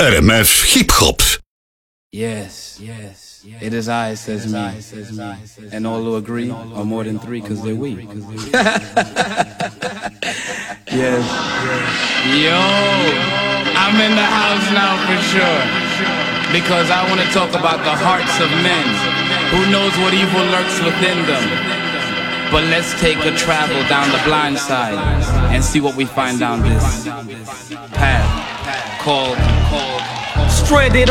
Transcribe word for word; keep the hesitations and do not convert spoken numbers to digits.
R M F Hip Hop. Yes, yes, it is I, says me, and all who agree are more than three, cause they're we. Yes, yo, I'm in the house now for sure, because I want to talk about the hearts of men. Who knows what evil lurks within them? But let's take a travel down the blind side and see what we find down this path called, called Stranded